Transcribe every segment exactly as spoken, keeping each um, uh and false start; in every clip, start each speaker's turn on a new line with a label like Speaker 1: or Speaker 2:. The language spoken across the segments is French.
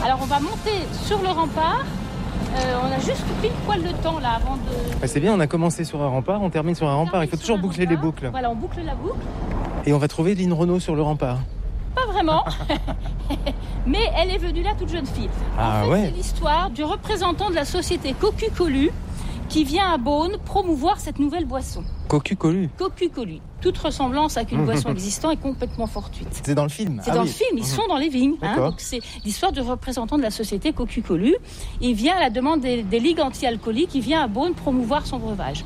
Speaker 1: Alors on va monter sur le rempart. Euh, on a juste pile poil de temps là avant de...
Speaker 2: Ah, c'est bien, on a commencé sur un rempart, on termine sur un rempart. Il faut toujours boucler les boucles.
Speaker 1: Voilà, on boucle la boucle.
Speaker 2: Et on va trouver Lynn Renault sur le rempart.
Speaker 1: Pas vraiment, mais elle est venue là toute jeune fille.
Speaker 2: Ah,
Speaker 1: en fait,
Speaker 2: ouais.
Speaker 1: c'est l'histoire du représentant de la société Cocu-Colu qui vient à Beaune promouvoir cette nouvelle boisson.
Speaker 2: Cocu-Colu.
Speaker 1: Cocu-Colu. Toute ressemblance avec une boisson existante est complètement fortuite.
Speaker 2: C'est dans le film.
Speaker 1: C'est
Speaker 2: ah,
Speaker 1: dans
Speaker 2: oui.
Speaker 1: le film, ils sont dans les vignes. Hein, donc c'est l'histoire du représentant de la société Cocu-Colu. Il vient à la demande des, des ligues anti-alcooliques, il vient à Beaune promouvoir son breuvage.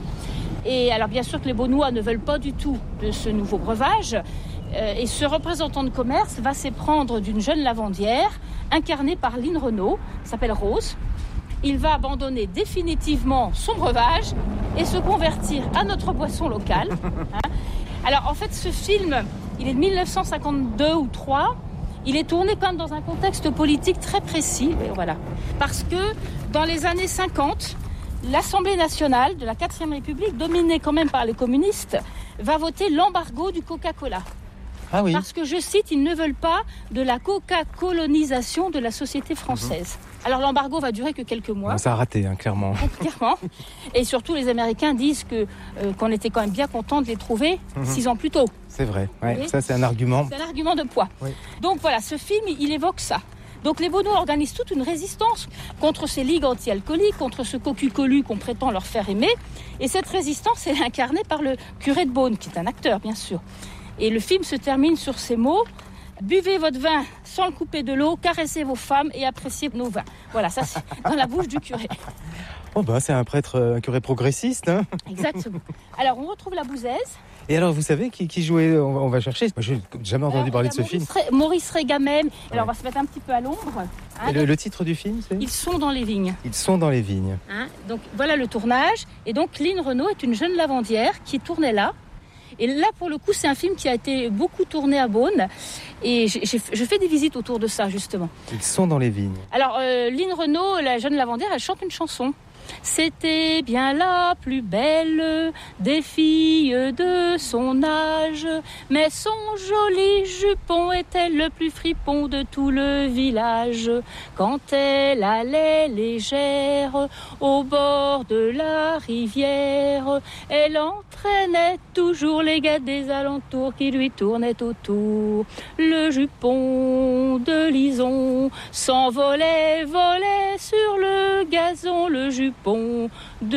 Speaker 1: Et alors bien sûr que les Beaunois ne veulent pas du tout de ce nouveau breuvage. Euh, et ce représentant de commerce va s'éprendre d'une jeune lavandière incarnée par Lynn Renault, qui s'appelle Rose. Il va abandonner définitivement son breuvage et se convertir à notre boisson locale. Hein. Alors en fait ce film, il est de dix-neuf cent cinquante-deux ou trois. Il est tourné quand même dans un contexte politique très précis. Et voilà. Parce que dans les années cinquante, l'Assemblée nationale de la quatrième République, dominée quand même par les communistes, va voter l'embargo du Coca-Cola.
Speaker 2: Ah oui.
Speaker 1: Parce que, je cite, ils ne veulent pas de la coca-colonisation de la société française. Mmh. Alors l'embargo va durer que quelques mois.
Speaker 2: Ça a raté, hein, clairement.
Speaker 1: Clairement. Et surtout, les Américains disent que, euh, qu'on était quand même bien contents de les trouver mmh. six ans plus tôt.
Speaker 2: C'est vrai, ouais, ça c'est un argument.
Speaker 1: C'est un argument de poids. Oui. Donc voilà, ce film, il évoque ça. Donc les Beaunois organisent toute une résistance contre ces ligues anti-alcooliques, contre ce Cocu-Colu qu'on prétend leur faire aimer. Et cette résistance est incarnée par le curé de Beaune, qui est un acteur, bien sûr. Et le film se termine sur ces mots. Buvez votre vin sans le couper de l'eau, caressez vos femmes et appréciez nos vins. Voilà, ça c'est dans la bouche du curé.
Speaker 2: Oh bah c'est un prêtre, un curé progressiste. Hein.
Speaker 1: Exactement. Alors on retrouve la Bouzaise.
Speaker 2: Et alors vous savez qui, qui jouait, on va, on va chercher, moi je n'ai jamais entendu alors, parler de ce
Speaker 1: Maurice
Speaker 2: film.
Speaker 1: Ré, Maurice Régamel.
Speaker 2: Ouais.
Speaker 1: Alors on va se mettre un petit peu à l'ombre.
Speaker 2: Hein, et le, le titre du film c'est ?
Speaker 1: Ils sont dans les vignes.
Speaker 2: Ils sont dans les vignes.
Speaker 1: Hein, donc voilà le tournage. Et donc Lynn Renault est une jeune lavandière qui tournait là. Et là, pour le coup, c'est un film qui a été beaucoup tourné à Beaune. Et j'ai, j'ai, je fais des visites autour de ça, justement.
Speaker 2: Ils sont dans les vignes.
Speaker 1: Alors, euh, Lynn Renault, la jeune lavandière, elle chante une chanson. C'était bien la plus belle des filles de son âge, mais son joli jupon était le plus fripon de tout le village. Quand elle allait légère au bord de la rivière, elle entraînait toujours les gars des alentours qui lui tournaient autour. Le jupon de Lison s'envolait, volait sur le gazon, le jupon de